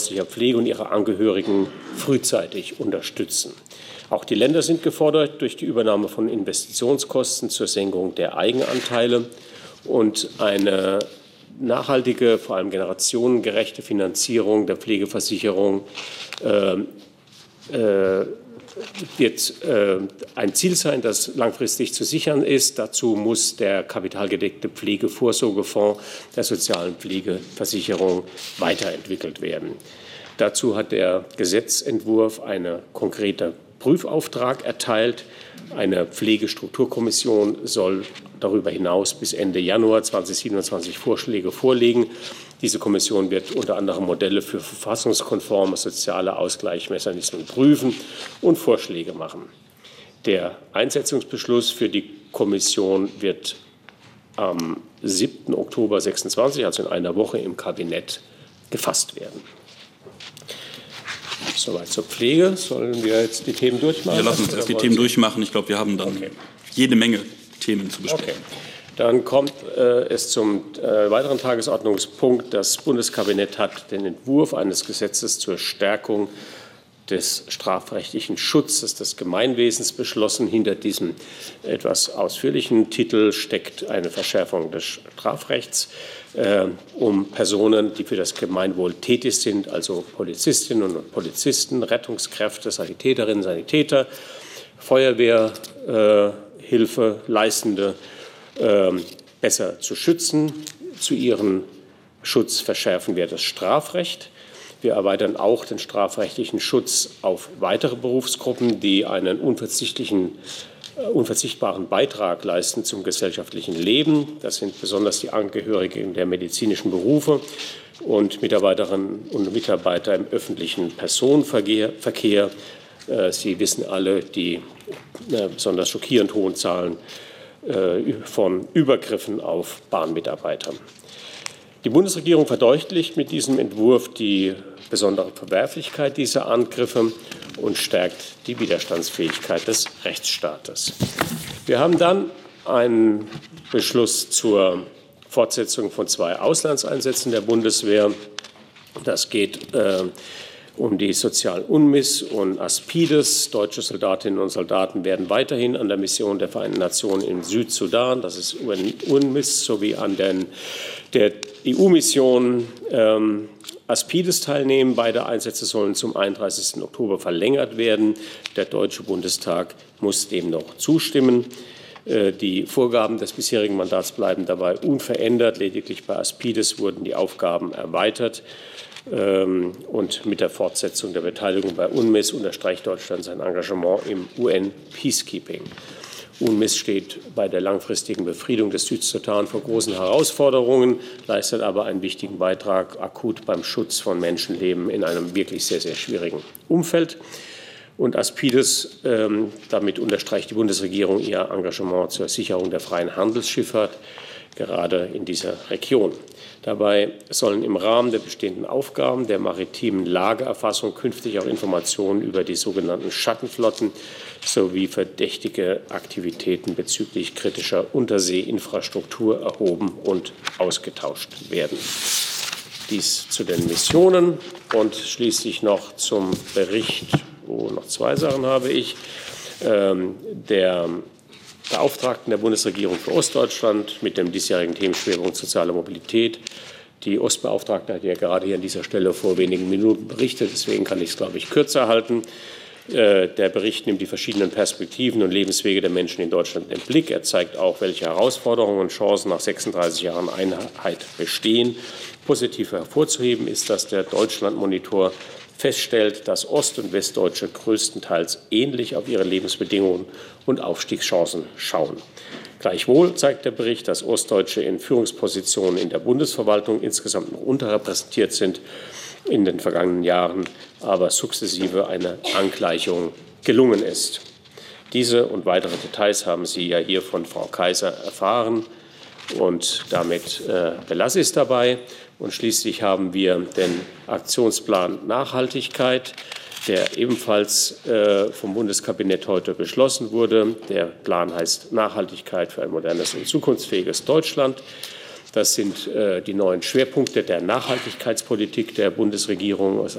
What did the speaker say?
häuslicher Pflege und ihre Angehörigen frühzeitig unterstützen. Auch die Länder sind gefordert, durch die Übernahme von Investitionskosten zur Senkung der Eigenanteile und eine nachhaltige, vor allem generationengerechte Finanzierung der Pflegeversicherung wird ein Ziel sein, das langfristig zu sichern ist. Dazu muss der kapitalgedeckte Pflegevorsorgefonds der sozialen Pflegeversicherung weiterentwickelt werden. Dazu hat der Gesetzentwurf einen konkreten Prüfauftrag erteilt. Eine Pflegestrukturkommission soll darüber hinaus bis Ende Januar 2027 Vorschläge vorlegen. Diese Kommission wird unter anderem Modelle für verfassungskonforme soziale Ausgleichsmechanismen prüfen und Vorschläge machen. Der Einsetzungsbeschluss für die Kommission wird am 7. Oktober 2026, also in einer Woche, im Kabinett gefasst werden. Soweit zur Pflege. Sollen wir jetzt die Themen durchmachen? Wir lassen uns erst die Themen durchmachen. Ich glaube, wir haben dann jede Menge Themen zu besprechen. Okay. Dann kommt es zum weiteren Tagesordnungspunkt. Das Bundeskabinett hat den Entwurf eines Gesetzes zur Stärkung des strafrechtlichen Schutzes des Gemeinwesens beschlossen. Hinter diesem etwas ausführlichen Titel steckt eine Verschärfung des Strafrechts, um Personen, die für das Gemeinwohl tätig sind, also Polizistinnen und Polizisten, Rettungskräfte, Sanitäterinnen, Sanitäter, Feuerwehrhilfe Leistende, besser zu schützen. Zu ihrem Schutz verschärfen wir das Strafrecht. Wir erweitern auch den strafrechtlichen Schutz auf weitere Berufsgruppen, die einen unverzichtbaren Beitrag leisten zum gesellschaftlichen Leben. Das sind besonders die Angehörigen der medizinischen Berufe und Mitarbeiterinnen und Mitarbeiter im öffentlichen Personenverkehr. Sie wissen alle die besonders schockierend hohen Zahlen von Übergriffen auf Bahnmitarbeiter. Die Bundesregierung verdeutlicht mit diesem Entwurf die besondere Verwerflichkeit dieser Angriffe und stärkt die Widerstandsfähigkeit des Rechtsstaates. Wir haben dann einen Beschluss zur Fortsetzung von 2 Auslandseinsätzen der Bundeswehr. Das geht um die sozialen UNMISS und Aspides. Deutsche Soldatinnen und Soldaten werden weiterhin an der Mission der Vereinten Nationen im Südsudan, das ist UNMISS, sowie an der EU-Mission Aspides teilnehmen. Beide Einsätze sollen zum 31. Oktober verlängert werden. Der Deutsche Bundestag muss dem noch zustimmen. Die Vorgaben des bisherigen Mandats bleiben dabei unverändert. Lediglich bei Aspides wurden die Aufgaben erweitert. Und mit der Fortsetzung der Beteiligung bei UNMISS unterstreicht Deutschland sein Engagement im UN-Peacekeeping. UNMISS steht bei der langfristigen Befriedung des Südsudan vor großen Herausforderungen, leistet aber einen wichtigen Beitrag akut beim Schutz von Menschenleben in einem wirklich sehr, sehr schwierigen Umfeld. Und Aspides, damit unterstreicht die Bundesregierung ihr Engagement zur Sicherung der freien Handelsschifffahrt, gerade in dieser Region. Dabei sollen im Rahmen der bestehenden Aufgaben der maritimen Lageerfassung künftig auch Informationen über die sogenannten Schattenflotten sowie verdächtige Aktivitäten bezüglich kritischer Unterseeinfrastruktur erhoben und ausgetauscht werden. Dies zu den Missionen und schließlich noch zum Bericht, wo noch 2 Sachen habe ich, der Beauftragten der Bundesregierung für Ostdeutschland mit dem diesjährigen Themenschwerpunkt soziale Mobilität. Die Ostbeauftragte hat ja gerade hier an dieser Stelle vor wenigen Minuten berichtet, deswegen kann ich es, glaube ich, kürzer halten. Der Bericht nimmt die verschiedenen Perspektiven und Lebenswege der Menschen in Deutschland im Blick. Er zeigt auch, welche Herausforderungen und Chancen nach 36 Jahren Einheit bestehen. Positiv hervorzuheben ist, dass der Deutschlandmonitor feststellt, dass Ost- und Westdeutsche größtenteils ähnlich auf ihre Lebensbedingungen und Aufstiegschancen schauen. Gleichwohl zeigt der Bericht, dass Ostdeutsche in Führungspositionen in der Bundesverwaltung insgesamt noch unterrepräsentiert sind, in den vergangenen Jahren aber sukzessive eine Angleichung gelungen ist. Diese und weitere Details haben Sie ja hier von Frau Kaiser erfahren. Und damit belasse ich es dabei. Und schließlich haben wir den Aktionsplan Nachhaltigkeit, der ebenfalls vom Bundeskabinett heute beschlossen wurde. Der Plan heißt Nachhaltigkeit für ein modernes und zukunftsfähiges Deutschland. Das sind die neuen Schwerpunkte der Nachhaltigkeitspolitik der Bundesregierung.